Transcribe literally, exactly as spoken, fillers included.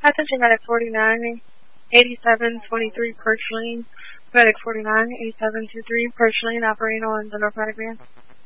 Attention Medic forty-nine, eighty-seven twenty-three Perch Lane. Medic forty-nine, eighty-seven twenty-three Perch Lane, operating on the North Medic van.